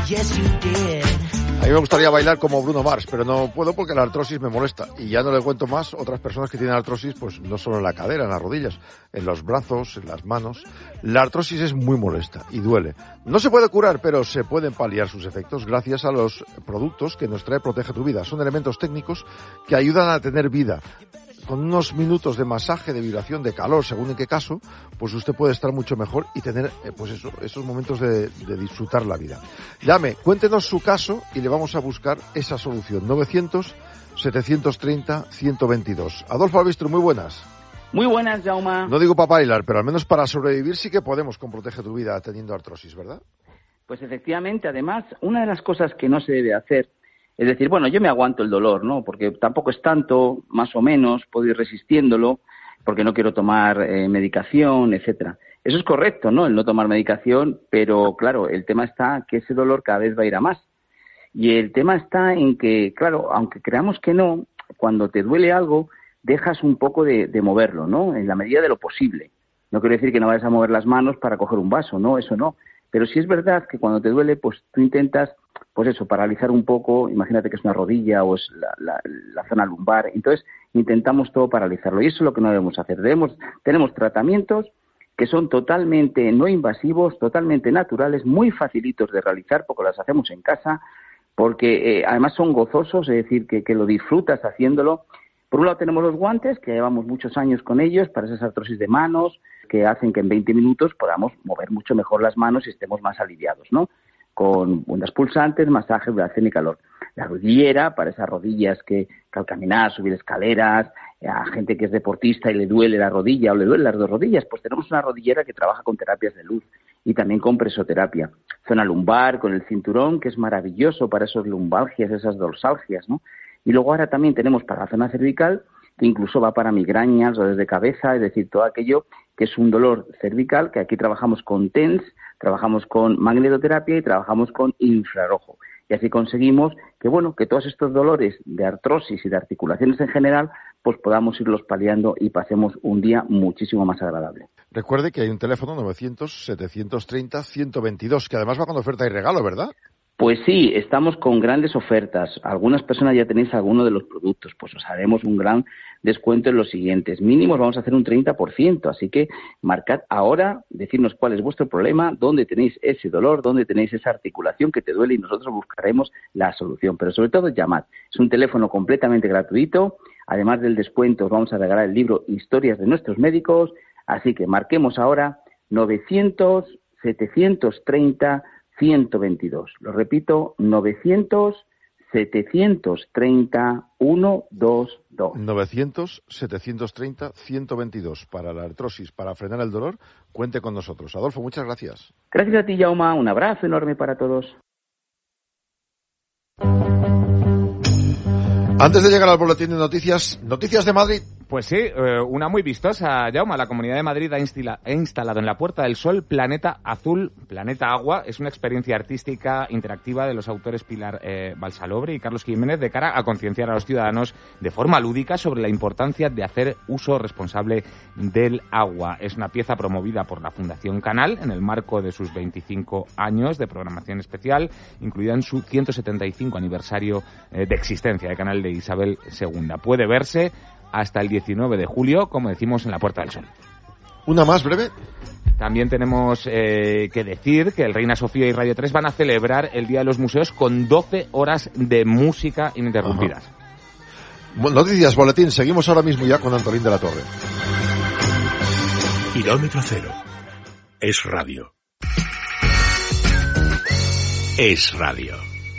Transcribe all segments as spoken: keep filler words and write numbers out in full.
A mí me gustaría bailar como Bruno Mars, pero no puedo porque la artrosis me molesta. Y ya no le cuento más otras personas que tienen artrosis, pues no solo en la cadera, en las rodillas, en los brazos, en las manos. La artrosis es muy molesta y duele. No se puede curar, pero se pueden paliar sus efectos gracias a los productos que nos trae Protege tu Vida. Son elementos técnicos que ayudan a tener vida. Con unos minutos de masaje, de vibración, de calor, según en qué caso, pues usted puede estar mucho mejor y tener, eh, pues eso, esos momentos de, de disfrutar la vida. Llame, cuéntenos su caso y le vamos a buscar esa solución. novecientos, setecientos treinta, ciento veintidós. Adolfo Albistro, muy buenas. Muy buenas, Jaume. No digo para bailar, pero al menos para sobrevivir sí que podemos con Protege tu Vida teniendo artrosis, ¿verdad? Pues efectivamente, además, una de las cosas que no se debe hacer es decir, bueno, yo me aguanto el dolor, ¿no? Porque tampoco es tanto, más o menos, puedo ir resistiéndolo, porque no quiero tomar eh, medicación, etcétera. Eso es correcto, ¿no? El no tomar medicación, pero claro, el tema está que ese dolor cada vez va a ir a más. Y el tema está en que, claro, aunque creamos que no, cuando te duele algo, dejas un poco de, de moverlo, ¿no? En la medida de lo posible. No quiero decir que no vayas a mover las manos para coger un vaso, no, eso no. Pero sí es verdad que cuando te duele, pues tú intentas, pues eso, paralizar un poco, imagínate que es una rodilla o es la, la, la zona lumbar, entonces intentamos todo paralizarlo y eso es lo que no debemos hacer. Debemos, tenemos tratamientos que son totalmente no invasivos, totalmente naturales, muy facilitos de realizar porque las hacemos en casa, porque eh, además son gozosos, es decir, que, que lo disfrutas haciéndolo. Por un lado tenemos los guantes, que llevamos muchos años con ellos, para esas artrosis de manos, que hacen que en veinte minutos podamos mover mucho mejor las manos y estemos más aliviados, ¿no? Con ondas pulsantes, masaje, vibración y calor. La rodillera, para esas rodillas que, que al caminar, subir escaleras, a gente que es deportista y le duele la rodilla o le duelen las dos rodillas, pues tenemos una rodillera que trabaja con terapias de luz y también con presoterapia. Zona lumbar, con el cinturón, que es maravilloso para esas lumbalgias, esas dorsalgias, ¿no? Y luego ahora también tenemos para la zona cervical, que incluso va para migrañas, dolores de cabeza, es decir, todo aquello que es un dolor cervical, que aquí trabajamos con T E N S, trabajamos con magnetoterapia y trabajamos con infrarrojo. Y así conseguimos que, bueno, que todos estos dolores de artrosis y de articulaciones en general, pues podamos irlos paliando y pasemos un día muchísimo más agradable. Recuerde que hay un teléfono novecientos, setecientos treinta, ciento veintidós, que además va con oferta y regalo, ¿verdad? Pues sí, estamos con grandes ofertas. Algunas personas ya tenéis alguno de los productos, pues os haremos un gran descuento en los siguientes. Mínimos vamos a hacer un treinta por ciento, así que marcad ahora, decirnos cuál es vuestro problema, dónde tenéis ese dolor, dónde tenéis esa articulación que te duele y nosotros buscaremos la solución. Pero sobre todo llamad. Es un teléfono completamente gratuito. Además del descuento os vamos a regalar el libro Historias de nuestros médicos, así que marquemos ahora novecientos, setecientos treinta, ciento veintidós. Lo repito, novecientos, setecientos treinta, ciento veintidós. novecientos, setecientos treinta, ciento veintidós. Para la artrosis, para frenar el dolor, cuente con nosotros. Adolfo, muchas gracias. Gracias a ti, Jaume. Un abrazo enorme para todos. Antes de llegar al boletín de noticias, noticias de Madrid. Pues sí, eh, una muy vistosa, Jaume. La Comunidad de Madrid ha, instila, ha instalado en la Puerta del Sol Planeta Azul, Planeta Agua. Es una experiencia artística interactiva de los autores Pilar eh, Balsalobre y Carlos Jiménez de cara a concienciar a los ciudadanos de forma lúdica sobre la importancia de hacer uso responsable del agua. Es una pieza promovida por la Fundación Canal en el marco de sus veinticinco años de programación especial, incluida en su ciento setenta y cinco aniversario eh, de existencia de Canal de Isabel segunda. Puede verse hasta el diecinueve de julio, como decimos, en la Puerta del Sol. ¿Una más breve? También tenemos eh, que decir que el Reina Sofía y Radio tres van a celebrar el Día de los Museos con doce horas de música ininterrumpidas. Ajá. Noticias, boletín. Seguimos ahora mismo ya con Antolín de la Torre. Kilómetro cero. Es radio. Es radio.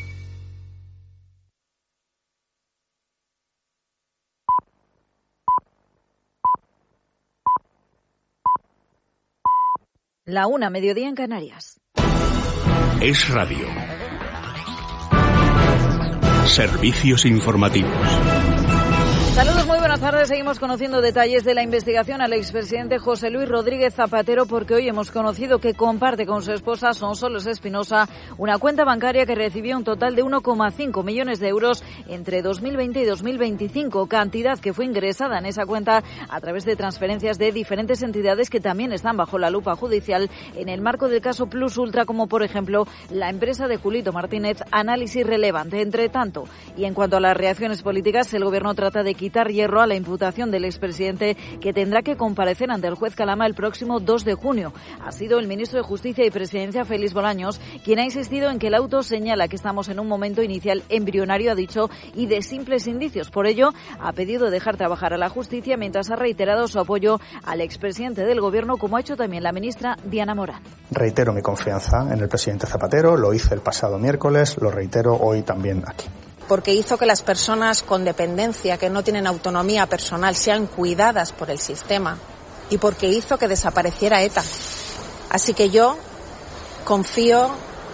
La una, mediodía en Canarias. Es radio. Servicios informativos. Saludos, muy buenas tardes. Seguimos conociendo detalles de la investigación al expresidente José Luis Rodríguez Zapatero, porque hoy hemos conocido que comparte con su esposa Sonsoles Espinosa una cuenta bancaria que recibió un total de uno coma cinco millones de euros entre dos mil veinte y dos mil veinticinco, cantidad que fue ingresada en esa cuenta a través de transferencias de diferentes entidades que también están bajo la lupa judicial en el marco del caso Plus Ultra, como por ejemplo la empresa de Julito Martínez, Análisis Relevante. Entre tanto, y en cuanto a las reacciones políticas, el Gobierno trata de quitar hierro a la imputación del expresidente, que tendrá que comparecer ante el juez Calama el próximo dos de junio. Ha sido el ministro de Justicia y Presidencia, Félix Bolaños, quien ha insistido en que el auto señala que estamos en un momento inicial embrionario, ha dicho, y de simples indicios. Por ello, ha pedido dejar trabajar a la justicia, mientras ha reiterado su apoyo al expresidente del Gobierno, como ha hecho también la ministra Diana Morán. Reitero mi confianza en el presidente Zapatero, lo hice el pasado miércoles, lo reitero hoy también aquí. Porque hizo que las personas con dependencia, que no tienen autonomía personal, sean cuidadas por el sistema, y porque hizo que desapareciera ETA. Así que yo confío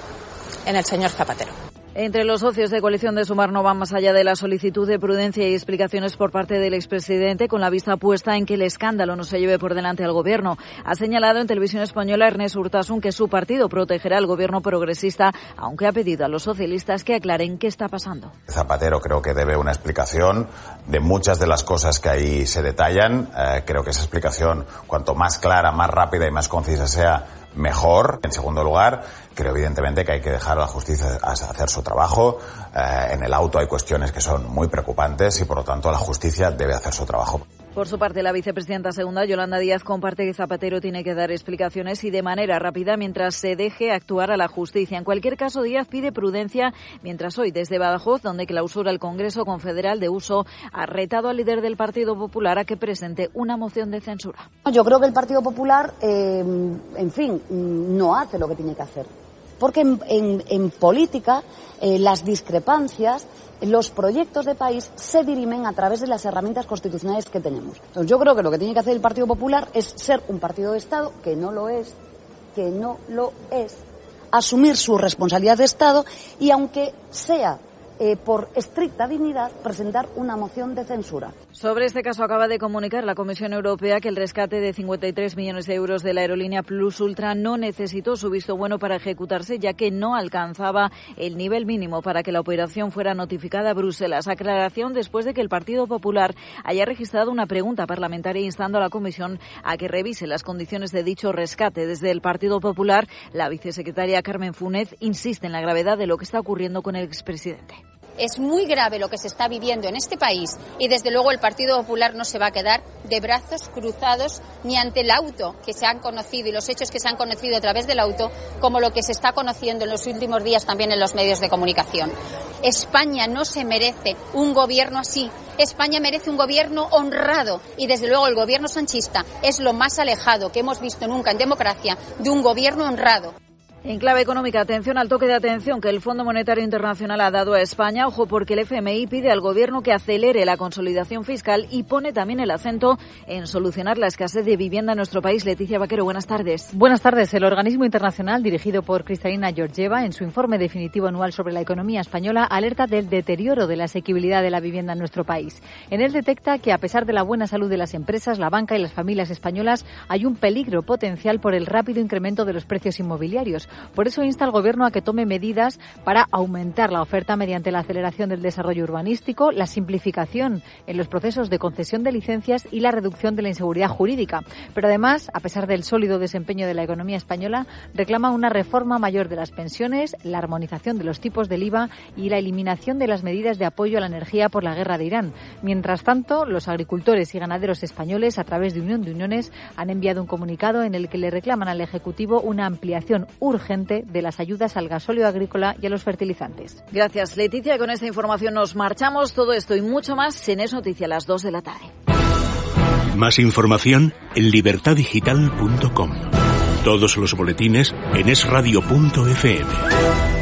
en el señor Zapatero. Entre los socios de coalición de Sumar no van más allá de la solicitud de prudencia y explicaciones por parte del expresidente, con la vista puesta en que el escándalo no se lleve por delante al Gobierno. Ha señalado en Televisión Española Ernest Urtasun que su partido protegerá al Gobierno progresista, aunque ha pedido a los socialistas que aclaren qué está pasando. Zapatero creo que debe una explicación de muchas de las cosas que ahí se detallan. Eh, creo que esa explicación, cuanto más clara, más rápida y más concisa sea, mejor. En segundo lugar, creo evidentemente que hay que dejar a la justicia hacer su trabajo. Eh, en el auto hay cuestiones que son muy preocupantes y por lo tanto la justicia debe hacer su trabajo. Por su parte, la vicepresidenta segunda, Yolanda Díaz, comparte que Zapatero tiene que dar explicaciones y de manera rápida mientras se deje actuar a la justicia. En cualquier caso, Díaz pide prudencia, mientras hoy desde Badajoz, donde clausura el Congreso Confederal de Uso, ha retado al líder del Partido Popular a que presente una moción de censura. Yo creo que el Partido Popular, eh, en fin, no hace lo que tiene que hacer. Porque en, en, en política eh, las discrepancias, los proyectos de país se dirimen a través de las herramientas constitucionales que tenemos. Entonces yo creo que lo que tiene que hacer el Partido Popular es ser un partido de Estado, que no lo es, que no lo es, asumir su responsabilidad de Estado y, aunque sea Eh, por estricta dignidad, presentar una moción de censura. Sobre este caso acaba de comunicar la Comisión Europea que el rescate de cincuenta y tres millones de euros de la aerolínea Plus Ultra no necesitó su visto bueno para ejecutarse, ya que no alcanzaba el nivel mínimo para que la operación fuera notificada a Bruselas. Aclaración después de que el Partido Popular haya registrado una pregunta parlamentaria instando a la Comisión a que revise las condiciones de dicho rescate. Desde el Partido Popular, la vicesecretaria Carmen Funes insiste en la gravedad de lo que está ocurriendo con el expresidente. Es muy grave lo que se está viviendo en este país y desde luego el Partido Popular no se va a quedar de brazos cruzados ni ante el auto que se han conocido y los hechos que se han conocido a través del auto, como lo que se está conociendo en los últimos días también en los medios de comunicación. España no se merece un gobierno así. España merece un gobierno honrado y desde luego el gobierno sanchista es lo más alejado que hemos visto nunca en democracia de un gobierno honrado. En clave económica, atención al toque de atención que el Fondo Monetario Internacional ha dado a España. Ojo, porque el F M I pide al Gobierno que acelere la consolidación fiscal y pone también el acento en solucionar la escasez de vivienda en nuestro país. Leticia Vaquero, buenas tardes. Buenas tardes. El organismo internacional, dirigido por Cristalina Georgieva, en su informe definitivo anual sobre la economía española, alerta del deterioro de la asequibilidad de la vivienda en nuestro país. En él detecta que, a pesar de la buena salud de las empresas, la banca y las familias españolas, hay un peligro potencial por el rápido incremento de los precios inmobiliarios. Por eso insta al Gobierno a que tome medidas para aumentar la oferta mediante la aceleración del desarrollo urbanístico, la simplificación en los procesos de concesión de licencias y la reducción de la inseguridad jurídica. Pero además, a pesar del sólido desempeño de la economía española, reclama una reforma mayor de las pensiones, la armonización de los tipos del I V A y la eliminación de las medidas de apoyo a la energía por la guerra de Irán. Mientras tanto, los agricultores y ganaderos españoles, a través de Unión de Uniones, han enviado un comunicado en el que le reclaman al Ejecutivo una ampliación urgente de las ayudas al gasóleo agrícola y a los fertilizantes. Gracias, Leticia. Con esta información nos marchamos. Todo esto y mucho más en Es Noticia a las dos de la tarde. Más información en libertad digital punto com. Todos los boletines en es radio punto efe eme.